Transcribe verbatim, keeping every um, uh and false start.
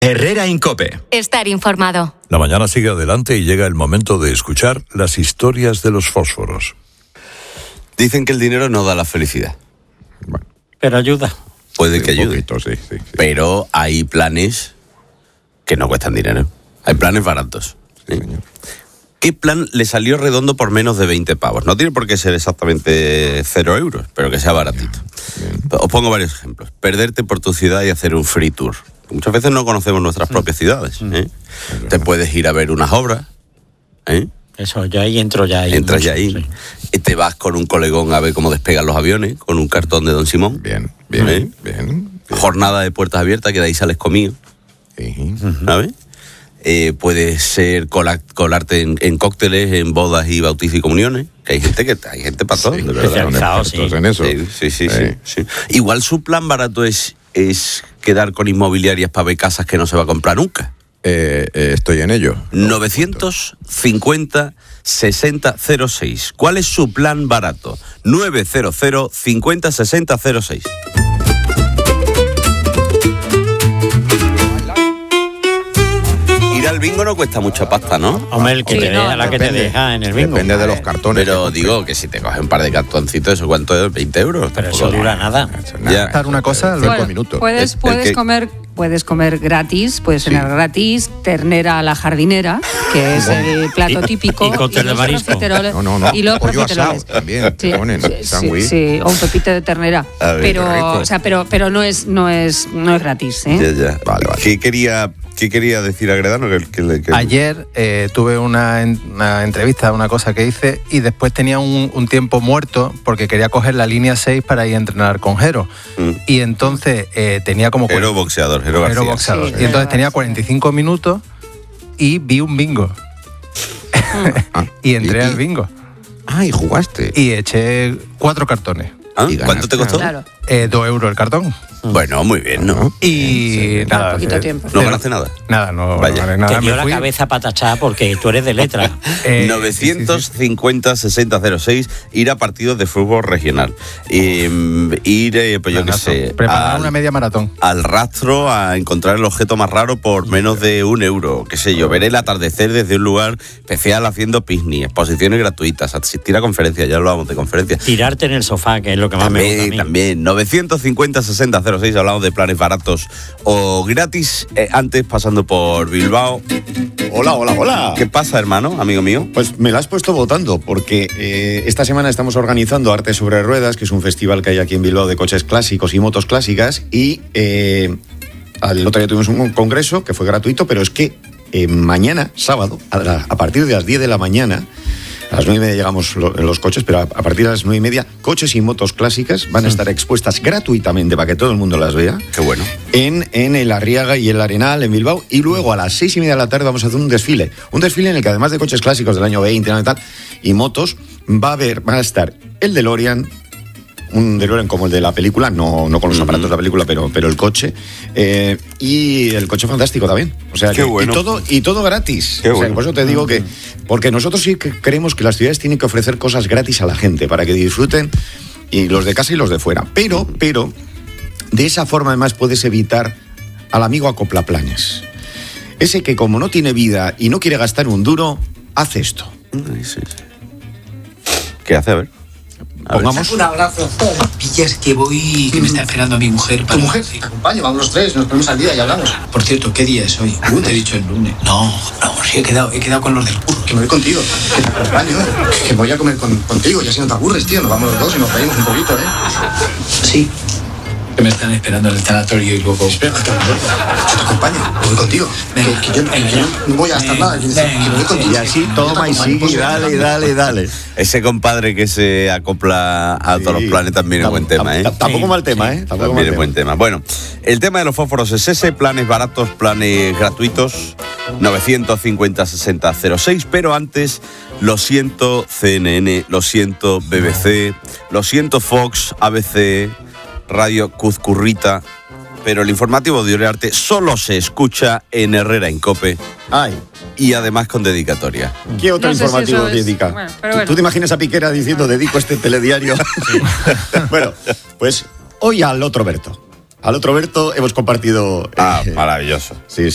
Herrera Incope. Estar informado. La mañana sigue adelante y llega el momento de escuchar las historias de los fósforos. Dicen que el dinero no da la felicidad. Bueno, pero ayuda. Puede que ayude. Poquito, sí, sí, sí. Pero hay planes que no cuestan dinero. Hay planes baratos. ¿Sí? Sí, ¿Qué plan le salió redondo por menos de veinte pavos? No tiene por qué ser exactamente cero euros, pero que sea baratito. Bien. Os pongo varios ejemplos. Perderte por tu ciudad y hacer un free tour. Muchas veces no conocemos nuestras propias ciudades. ¿eh? Te puedes ir a ver unas obras. ¿eh? Eso, yo ahí entro ya ahí. Entras mucho, ya ahí. Sí. Te vas con un colegón a ver cómo despegan los aviones, con un cartón de Don Simón. Bien, bien, ¿eh? bien, bien. Jornada de puertas abiertas, que de ahí sales comido. Sí. ¿Sabes? Eh, puede ser cola, colarte en, en cócteles, en bodas y bautizos y comuniones. Que hay gente que hay gente para todo, Sí, de verdad. especializado, sí. expertos en eso. Sí, sí, sí, Eh. sí, sí. Igual su plan barato es, es quedar con inmobiliarias para ver casas que no se va a comprar nunca. Eh, eh, estoy en ello. novecientos cincuenta sesenta cero seis. ¿Cuál es su plan barato? novecientos cincuenta sesenta cero seis. Ir al bingo no cuesta mucha pasta, ¿no? Hombre, el que Sí, te no, deja, la que te depende. deja en el bingo. Depende de los cartones. Pero que digo que si te coges un par de cartoncitos, ¿eso cuánto es? ¿veinte euros? Pero eso Tampoco- dura nada. compres. Ya. Nada. Una cosa, Cinco Alberto. minutos. Puedes, El- el puedes que- comer, puedes comer gratis, puedes Sí. cenar gratis, ternera a la jardinera, que es el plato Y- típico. y cóctel de los marisco. profiteroles. No, no, no. Y los Pollo asado profiteroles. también. Sí, Ponen sí, sándwich. sí, sí, o un pepito de ternera. A ver, pero, qué rico. o sea, pero, pero no es, no es, no es gratis, ¿eh? Ya, ya. Vale, vale. ¿Qué quería, qué quería decir Agredano? Que, que, que- Ayer eh, tuve una, en- una entrevista, una cosa que hice, y después tenía un, un tiempo muerto porque quería coger la línea seis para ir a entrenar con Jero. Mm. Y entonces eh, tenía como... Jero boxeador, Jero García. Jero boxeador. Sí, y entonces Jero tenía García. cuarenta y cinco minutos y vi un bingo. Ah, Y entré y- al bingo. Ah, y jugaste. Y eché cuatro cartones. ¿Ah? Y ¿Cuánto te costó? Claro. Eh, dos euros el cartón. Bueno, muy bien, ¿no? Y nada. poquito eh, tiempo. No eh, ganaste nada. Nada, no, Vaya. no gané nada. Te dio Me la fui, cabeza para tachar porque tú eres de letra. eh, novecientos cincuenta sesenta cero seis, ir a partidos de fútbol regional. Y, mm, ir, eh, pues yo qué planazo. sé, Preparar al, una media maratón. al rastro a encontrar el objeto más raro por menos de un euro. Qué sé yo, ver el atardecer desde un lugar especial haciendo picnic, exposiciones gratuitas, asistir a conferencias, ya hablábamos de conferencias. Tirarte en el sofá, que es lo que más me gusta a También, mí. también. novecientos cincuenta sesenta cero seis, hablamos de planes baratos o gratis. Eh, antes, pasando por Bilbao. Hola, hola, hola. ¿Qué pasa, hermano, amigo mío? Pues me la has puesto votando, porque eh, esta semana estamos organizando Arte sobre Ruedas, que es un festival que hay aquí en Bilbao de coches clásicos y motos clásicas, y eh, el otro día tuvimos un congreso que fue gratuito, pero es que eh, mañana, sábado, a, la- a partir de las diez de la mañana, a las nueve y media llegamos lo- los coches, pero a, a partir de las nueve y media, coches y motos clásicas van a estar expuestas gratuitamente para que todo el mundo las vea. Qué bueno. En, en el Arriaga y el Arenal, en Bilbao, y luego a las seis y media de la tarde vamos a hacer un desfile. Un desfile en el que además de coches clásicos del año veinte y tal, y motos, va a haber, van a estar el DeLorean, un DeLorean como el de la película, no, no con los aparatos de la película, pero, pero el coche, eh, y el coche fantástico también. O sea, Qué que- bueno. y, todo, y todo gratis. Qué O sea, bueno. por eso te digo que, porque nosotros sí que creemos que las ciudades tienen que ofrecer cosas gratis a la gente, para que disfruten, y los de casa y los de fuera. Pero, pero, de esa forma además puedes evitar al amigo acoplaplanes. Ese que como no tiene vida y no quiere gastar un duro, hace esto. Ay, sí, sí. ¿Qué hace? A ver. A ver. Pongamos... Un abrazo. Pillas que voy, que me está esperando mi mujer. Para... ¿Tu mujer? Te acompaña, vamos los tres, nos ponemos al día y hablamos. Por cierto, ¿qué día es hoy? Uh, te he dicho el lunes. No, no, sí, he quedado, he quedado con los del curro. Que me voy contigo, que te acompaño, que voy a comer con- contigo, y así no te aburres, tío. Nos vamos los dos y nos reímos un poquito, ¿eh? Sí, que me están esperando en el tanatorio y luego... Espera, que te acompaño, que voy contigo. Venga, que, que yo, no- venga, que yo no voy a gastar venga, nada, que, venga, que me voy contigo. Y así toma y sigue, y dale, y dale, y dale. Ese compadre que se acopla a todos los planes también es buen tema, ¿eh? Tampoco mal tema, ¿eh? Tampoco mal También es tema. buen tema. Bueno, el tema de los fósforos es ese, planes baratos, planes gratuitos, novecientos cincuenta sesenta cero seis, pero antes, lo siento C N N, lo siento B B C, lo siento Fox, A B C, Radio Cuzcurrita, pero el informativo de Uriarte solo se escucha en Herrera Incope. Ay, Y además con dedicatoria. ¿qué otro No sé si informativo eso es- dedica? bueno, pero ¿Tú, bueno. tú te imaginas a Piquera diciendo dedico este telediario? Bueno, pues hoy al otro Berto. Al otro Berto hemos compartido... Ah, eh, maravilloso. Sí,